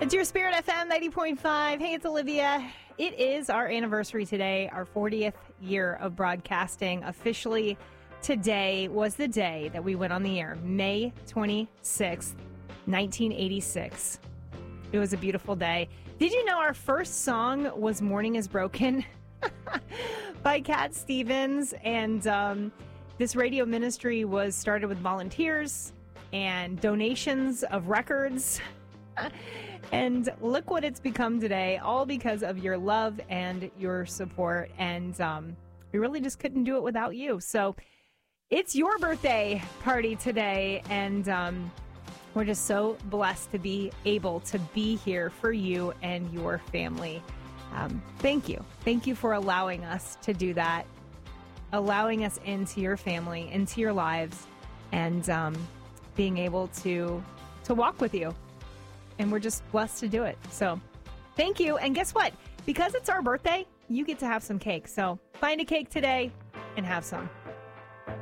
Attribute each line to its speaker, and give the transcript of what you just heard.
Speaker 1: It's your Spirit FM 90.5. Hey, it's Olivia. It is our anniversary today, our 40th year of broadcasting. Officially, today was the day that we went on the air, May 26th, 1986. It was a beautiful day. Did you know our first song was Morning is Broken by Cat Stevens? And this radio ministry was started with volunteers and donations of records. And look what it's become today, all because of your love and your support. And we really just couldn't do it without you. So it's your birthday party today. And we're just so blessed to be able to be here for you and your family. Thank you. Thank you for allowing us to do that, allowing us into your family, into your lives, and being able to walk with you. And we're just blessed to do it. So thank you. And guess what? Because it's our birthday, you get to have some cake. So find a cake today and have some.